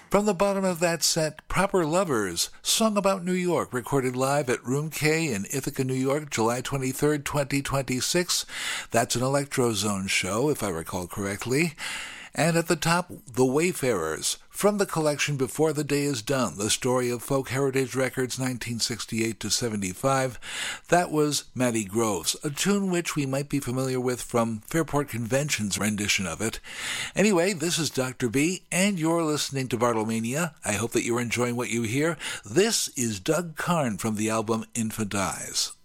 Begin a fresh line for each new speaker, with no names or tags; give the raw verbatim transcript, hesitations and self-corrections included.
From the bottom of that set, Proper Lovers, Song About New York, recorded live at Room K in Ithaca, New York, July twenty-third, twenty twenty-six. That's an Electro Zone show, if I recall correctly. And at the top, The Wayfarers, from the collection Before the Day is Done, the story of Folk Heritage Records nineteen sixty-eight to seventy-five. That was Matty Groves, a tune which we might be familiar with from Fairport Convention's rendition of it. Anyway, this is Doctor B, and you're listening to Bartlemania. I hope that you're enjoying what you hear. This is Doug Carn from the album Infant Eyes.